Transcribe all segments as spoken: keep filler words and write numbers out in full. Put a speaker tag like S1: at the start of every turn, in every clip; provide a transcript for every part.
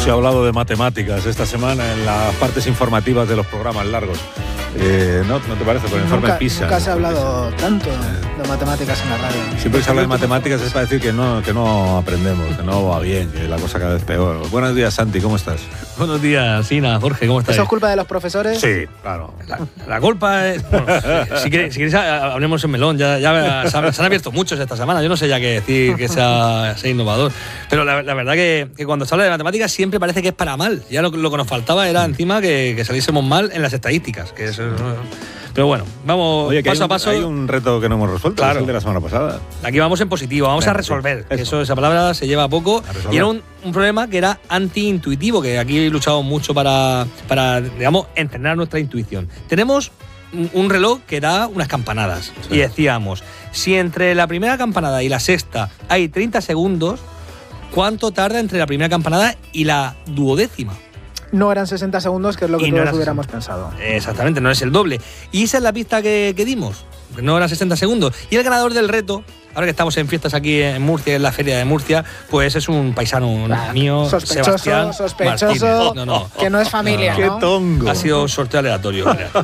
S1: se ha hablado de matemáticas esta semana en las partes informativas de los programas largos. Eh, ¿no, ¿No te parece? Por el informe
S2: nunca,
S1: PISA.
S2: Nunca se ha hablado tanto de matemáticas en la radio.
S1: Siempre que se habla de matemáticas es para decir que no, que no aprendemos, que no va bien, que la cosa cada vez peor. Buenos días, Santi, ¿cómo estás?
S3: Buenos días, Sina, Jorge, ¿cómo estás?
S2: ¿Eso es culpa de los profesores?
S1: Sí, claro.
S3: La, la culpa es... Bueno, si queréis, si queréis hablemos en melón, ya, ya se, han, se han abierto muchos esta semana, yo no sé ya qué decir, que sea, sea innovador, pero la, la verdad que, que cuando se habla de matemáticas siempre parece que es para mal. Ya lo, lo que nos faltaba era encima que, que saliésemos mal en las estadísticas, que eso... Pero bueno, vamos
S1: Oye, que
S3: paso
S1: hay un,
S3: a paso.
S1: Hay un reto que no hemos resuelto,
S3: claro.
S1: Es el de la semana pasada.
S3: Aquí vamos en positivo, vamos
S1: Venga,
S3: a resolver.
S1: sí, eso.
S3: Eso, esa palabra se lleva a poco.
S1: A
S3: y era un, un problema que era anti-intuitivo, que aquí he luchado mucho para, para digamos, entrenar nuestra intuición. Tenemos un, un reloj que da unas campanadas. Sí. Y decíamos, si entre la primera campanada y la sexta hay treinta segundos, ¿cuánto tarda entre la primera campanada y la duodécima?
S2: No eran sesenta segundos, que es lo que
S3: y no
S2: todos hubiéramos
S3: sesenta.
S2: pensado.
S3: Exactamente, no es el doble. Y esa es la pista que, que dimos. No eran sesenta segundos. Y el ganador del reto, ahora que estamos en fiestas aquí en Murcia, en la feria de Murcia, pues es un paisano ah, mío,
S2: sospechoso,
S3: Sebastián
S2: sospechoso,
S3: no, no.
S2: que no es familia,
S1: no,
S2: ¿no?
S1: ¡Qué tongo!
S3: Ha sido un sorteo aleatorio.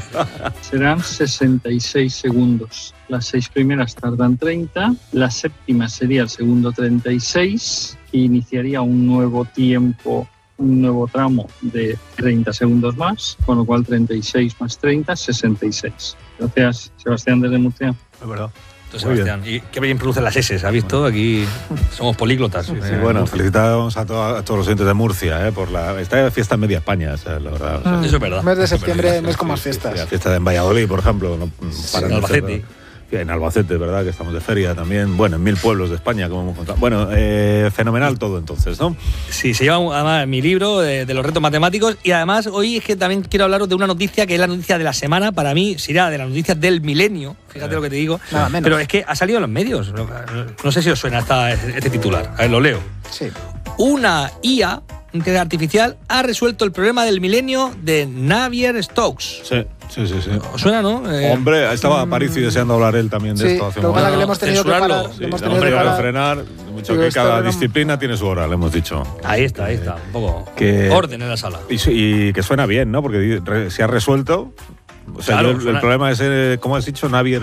S4: Serán sesenta y seis segundos. Las seis primeras tardan treinta, la séptima sería el segundo treinta y seis, que iniciaría un nuevo tiempo, un nuevo tramo de treinta segundos más, con lo cual treinta y seis más treinta, sesenta y seis. Gracias, Sebastián, desde Murcia.
S1: Es verdad.
S3: Entonces, Sebastián, y qué bien producen las S, ¿has visto? Aquí somos políglotas.
S1: Sí, sí, eh, bueno,
S3: Murcia.
S1: felicitamos a, to a todos los oyentes de Murcia eh, por la esta fiesta en media España, o sea, la verdad. O sea,
S3: mm, eso es verdad.
S2: Mes de septiembre, mes con más
S1: sí,
S2: fiestas.
S1: Sí, la fiesta de en Valladolid, por ejemplo. No,
S3: sí, en Albacete.
S1: En Albacete, ¿verdad? Que estamos de feria también. Bueno, en mil pueblos de España, como hemos contado. Bueno, eh, fenomenal todo entonces, ¿no?
S3: Sí, se lleva además mi libro de, de los retos matemáticos y además hoy es que también quiero hablaros de una noticia que es la noticia de la semana. Para mí será de las noticias del milenio, fíjate eh, lo que te digo.
S2: Nada menos.
S3: Pero es que ha salido en los medios. No, no sé si os suena esta, este titular. A ver, lo leo.
S2: Sí.
S3: Una I A, inteligencia artificial, ha resuelto el problema del milenio de Navier-Stokes.
S1: Sí. Sí, sí, sí.
S3: ¿Os suena, no? Eh,
S1: Hombre, estaba Aparicio deseando hablar él también de
S2: sí,
S1: esto hace
S2: lo
S1: un
S2: que pasa
S1: momento.
S2: que le hemos tenido que parar.
S1: Sí,
S2: le hemos
S1: le
S2: tenido
S1: hemos
S2: que parar.
S1: frenar. Mucho
S2: Pero
S1: que
S2: esto
S1: cada
S2: era...
S1: disciplina tiene su hora, le hemos dicho.
S3: Ahí está, ahí está. Un poco
S1: que,
S3: orden en la sala.
S1: Y, y que suena bien, ¿no? Porque re, se ha resuelto. O sea,
S3: claro,
S1: yo, el, el problema es, eh, ¿cómo has dicho? Navier